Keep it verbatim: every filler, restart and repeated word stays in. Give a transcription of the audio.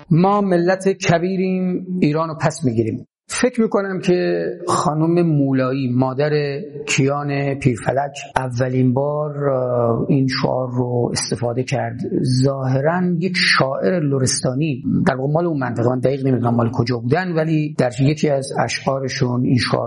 ما ملت کبیریم ایرانو پس میگیریم. فکر میکنم که خانم مولایی مادر کیان پیرفلک اولین بار این شعار رو استفاده کرد. ظاهراً یک شاعر لرستانی در واقع مال اون منطقه، من دقیق نمیدونم مال کجا بودن، ولی در یکی از اشعارشون این شعار